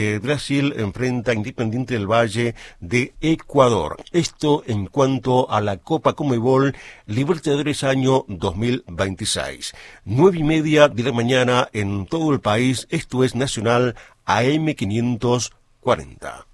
Brasil enfrenta a Independiente del Valle de Ecuador. Esto en cuanto a la Copa Conmebol Libertadores año 2026. 9:30 de la mañana en todo el país. Esto es Nacional AM 540.